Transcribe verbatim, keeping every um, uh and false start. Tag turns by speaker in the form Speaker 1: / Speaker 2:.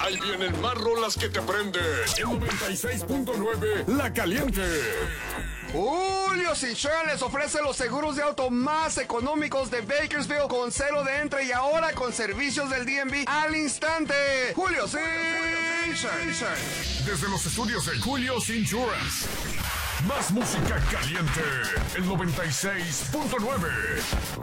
Speaker 1: Ahí vienen más rolas que te prenden. En noventa y seis punto nueve, La Caliente.
Speaker 2: Julio's Insurance les ofrece los seguros de auto más económicos de Bakersfield con cero de entre y ahora con servicios del D M V al instante. Julio's Insurance.
Speaker 1: Desde los estudios de Julio's Insurance. Más música caliente. El noventa y seis punto nueve.